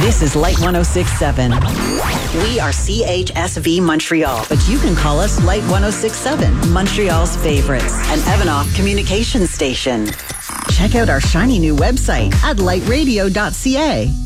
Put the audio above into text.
This is Light 106.7. We are CHSV Montreal, but you can call us Light 106.7, Montreal's favorites, an Evanoff communication station. Check out our shiny new website at lightradio.ca.